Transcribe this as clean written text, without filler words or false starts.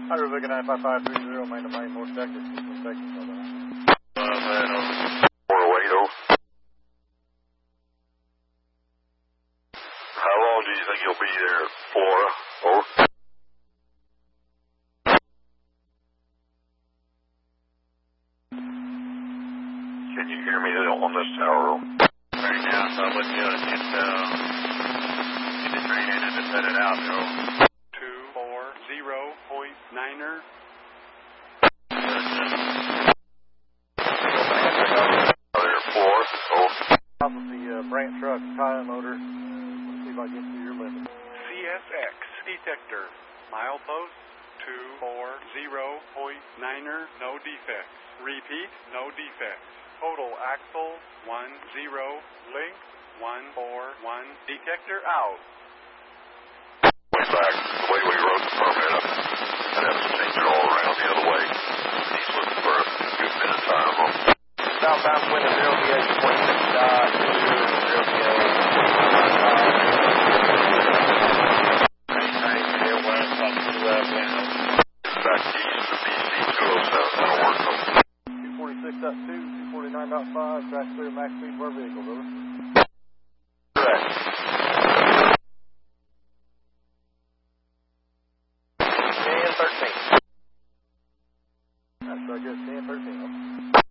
Hi, Rebecca 95530, main to main, North Texas. How long do you think you'll be there for? Over. Can you hear me on this tower? Right now, so I wouldn't be able to get the train in and to set it out, Joe. 240.9er. There, 4. Oh. Top of the branch truck, tie motor. Let's see if I get to your limit. CSX detector. Milepost 240.9er. No defects. Repeat, no defects. Total axle 10. Link 141. Detector out. Way back, the way we rode the permit up, I'd have to change it all around the other way. He's looking for a good bit of time. Southbound wind of 0PH, 26 dot, 0PH. Back east of BC 207, that'll work. 246.2, 249.5, track clear, max speed for our vehicle, brother.